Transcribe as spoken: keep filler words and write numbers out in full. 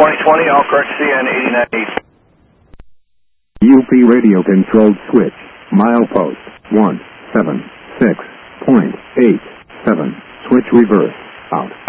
twenty twenty, all correct, C N eighty-nine eight. U P radio controlled switch, milepost one seven six point eight seven, switch reverse, out.